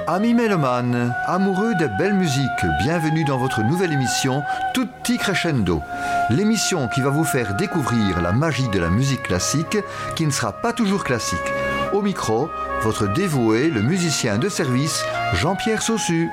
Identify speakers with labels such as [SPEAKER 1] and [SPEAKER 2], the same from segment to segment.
[SPEAKER 1] Amis mélomanes, amoureux des belles musiques, bienvenue dans votre nouvelle émission Tutti Crescendo. L'émission qui va vous faire découvrir la magie de la musique classique qui ne sera pas toujours classique. Au micro, votre dévoué, le musicien de service, Jean-Pierre Saussu.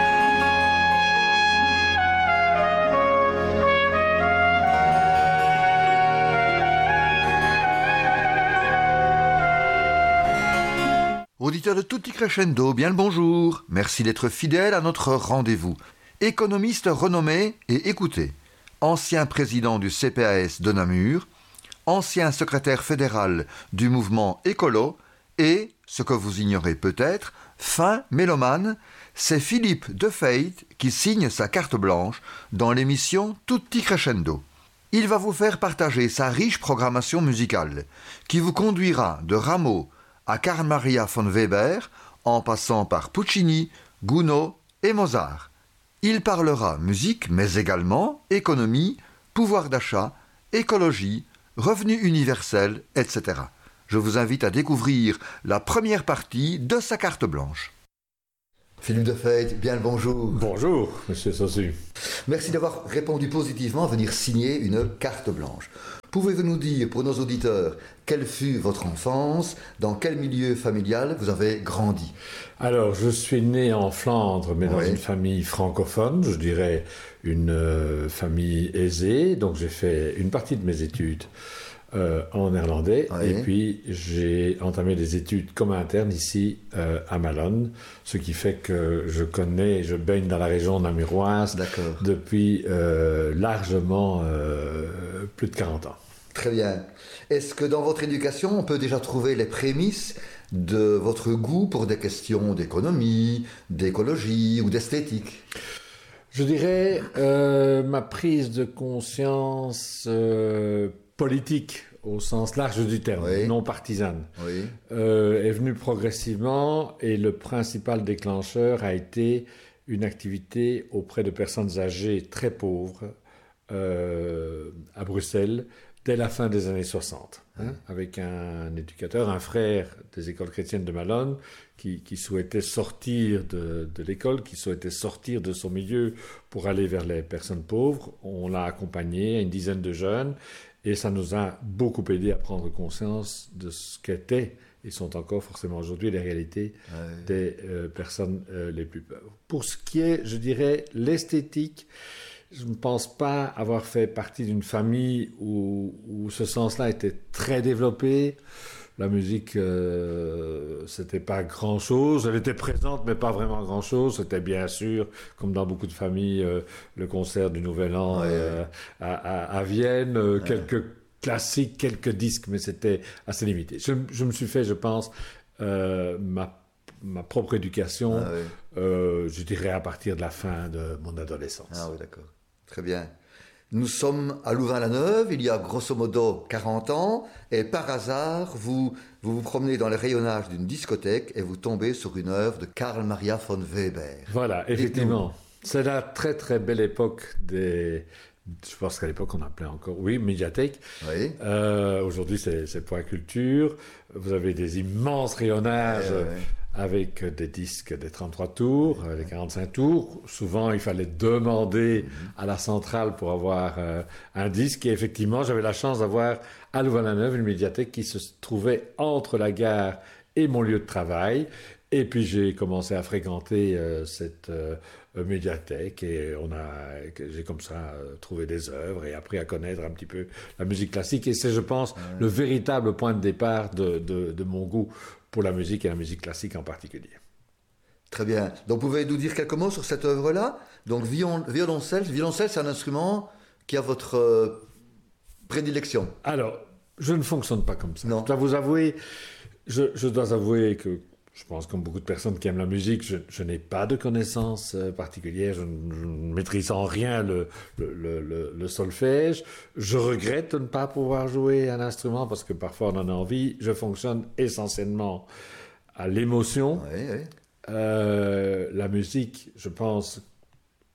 [SPEAKER 1] Auditeurs de Tutti Crescendo, bien le bonjour. Merci d'être fidèles à notre rendez-vous. Économiste renommé et écouté, ancien président du CPAS de Namur, ancien secrétaire fédéral du mouvement écolo et, ce que vous ignorez peut-être, fin mélomane, c'est Philippe Defeit qui signe sa carte blanche dans l'émission Tutti Crescendo. Il va vous faire partager sa riche programmation musicale qui vous conduira de Rameau à Carl Maria von Weber, en passant par Puccini, Gounod et Mozart. Il parlera musique, mais également économie, pouvoir d'achat, écologie, revenu universel, etc. Je vous invite à découvrir la première partie de sa carte blanche. Philippe Defeit, bien le bonjour.
[SPEAKER 2] Bonjour, monsieur Saussu.
[SPEAKER 1] Merci d'avoir répondu positivement à venir signer une carte blanche. Pouvez-vous nous dire, pour nos auditeurs, quelle fut votre enfance, dans quel milieu familial vous avez grandi?
[SPEAKER 2] Alors, je suis né en Flandre, mais dans une famille francophone, je dirais une famille aisée. Donc, j'ai fait une partie de mes études en néerlandais. Et puis, j'ai entamé des études comme interne ici à Malone, ce qui fait que je baigne dans la région namuroise depuis largement plus de 40 ans.
[SPEAKER 1] Très bien. Est-ce que dans votre éducation, on peut déjà trouver les prémices de votre goût pour des questions d'économie, d'écologie ou d'esthétique?
[SPEAKER 2] Je dirais ma prise de conscience politique au sens large du terme, non partisane, est venue progressivement et le principal déclencheur a été une activité auprès de personnes âgées très pauvres à Bruxelles dès la fin des années 60, avec un éducateur, un frère des écoles chrétiennes de Malone qui souhaitait sortir de l'école, qui souhaitait sortir de son milieu pour aller vers les personnes pauvres. On l'a accompagné, une dizaine de jeunes, et ça nous a beaucoup aidé à prendre conscience de ce qu'étaient et sont encore forcément aujourd'hui les réalités des personnes les plus pauvres. Pour ce qui est, je dirais, l'esthétique, je ne pense pas avoir fait partie d'une famille où ce sens-là était très développé. La musique, c'était pas grand-chose. Elle était présente, mais pas vraiment grand-chose. C'était bien sûr, comme dans beaucoup de familles, le concert du Nouvel An à Vienne, quelques classiques, quelques disques, mais c'était assez limité. Je me suis fait, je pense, ma propre éducation, je dirais à partir de la fin de mon adolescence.
[SPEAKER 1] Ah oui, d'accord. Très bien. Nous sommes à Louvain-la-Neuve, il y a grosso modo 40 ans, et par hasard, vous vous promenez dans les rayonnages d'une discothèque et vous tombez sur une œuvre de Carl Maria von Weber.
[SPEAKER 2] Voilà, effectivement. C'est la très très belle époque des... Je pense qu'à l'époque, on appelait encore... Oui, médiathèque. Aujourd'hui, c'est Point Culture. Vous avez des immenses rayonnages... avec des disques des 33 tours, des 45 tours. Souvent, il fallait demander à la centrale pour avoir un disque. Et effectivement, j'avais la chance d'avoir à Louvain-la-Neuve une médiathèque qui se trouvait entre la gare et mon lieu de travail. Et puis, j'ai commencé à fréquenter cette médiathèque et j'ai comme ça trouvé des œuvres et appris à connaître un petit peu la musique classique. Et c'est, je pense, le véritable point de départ de mon goût pour la musique et la musique classique en particulier.
[SPEAKER 1] Très bien. Donc, pouvez-vous nous dire quelques mots sur cette œuvre-là? Donc, violoncelle, c'est un instrument qui a votre prédilection?
[SPEAKER 2] Alors, je ne fonctionne pas comme ça.
[SPEAKER 1] Non.
[SPEAKER 2] Je dois avouer que, je pense comme beaucoup de personnes qui aiment la musique, je n'ai pas de connaissances particulières, je ne maîtrise en rien le solfège. Je regrette de ne pas pouvoir jouer un instrument parce que parfois on en a envie. Je fonctionne essentiellement à l'émotion. La musique, je pense,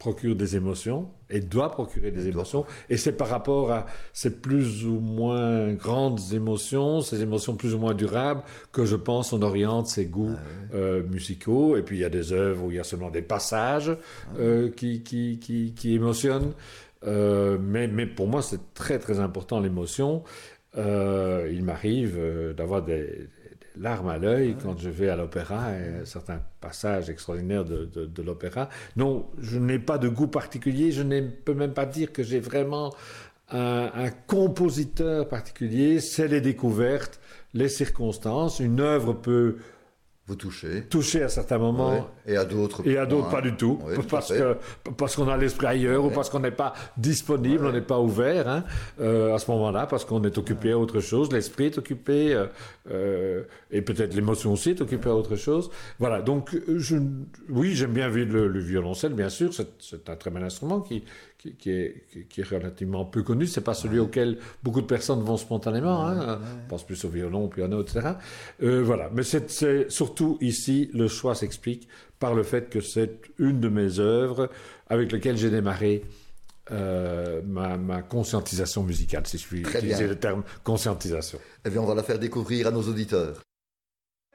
[SPEAKER 2] procure des émotions et doit procurer des émotions. Et c'est par rapport à ces plus ou moins grandes émotions, ces émotions plus ou moins durables, que je pense on oriente ses goûts musicaux. Et puis il y a des œuvres où il y a seulement des passages qui émotionnent. Mais pour moi, c'est très très important l'émotion. Il m'arrive d'avoir des larmes à l'œil quand je vais à l'opéra et certains passages extraordinaires de l'opéra. Non, je n'ai pas de goût particulier, je ne peux même pas dire que j'ai vraiment un compositeur particulier. C'est les découvertes, les circonstances. Une œuvre peut
[SPEAKER 1] vous toucher
[SPEAKER 2] à certains moments
[SPEAKER 1] et à d'autres
[SPEAKER 2] pas du tout, parce qu'on a l'esprit ailleurs ou parce qu'on n'est pas disponible, on n'est pas ouvert à ce moment-là, parce qu'on est occupé à autre chose, l'esprit est occupé et peut-être l'émotion aussi est occupée à autre chose. Voilà, donc oui, j'aime bien le violoncelle, bien sûr, c'est un très bel instrument qui est relativement peu connu. C'est pas celui auquel beaucoup de personnes vont spontanément. On pense plus au violon, au piano, etc. Voilà. Mais c'est surtout ici, le choix s'explique par le fait que c'est une de mes œuvres avec lesquelles j'ai démarré ma conscientisation musicale, si je puis utiliser le terme conscientisation.
[SPEAKER 1] Eh bien, on va la faire découvrir à nos auditeurs.